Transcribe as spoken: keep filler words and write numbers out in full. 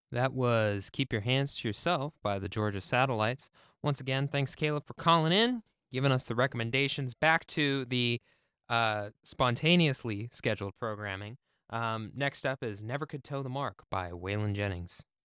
That was Keep Your Hands to Yourself by the Georgia Satellites. Once again, thanks, Caleb, for calling in, giving us the recommendations. Back to the uh, spontaneously scheduled programming. Um, next up is Never Could Toe the Mark by Waylon Jennings.